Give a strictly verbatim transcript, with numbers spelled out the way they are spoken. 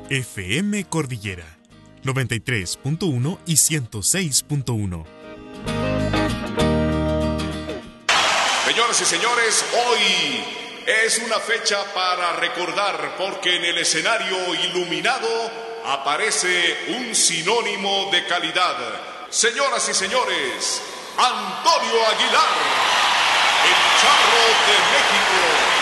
F M Cordillera, noventa y tres punto uno y ciento seis punto uno. Señoras y señores, hoy es una fecha para recordar porque en el escenario iluminado aparece un sinónimo de calidad. Señoras y señores, Antonio Aguilar, el Charro de México.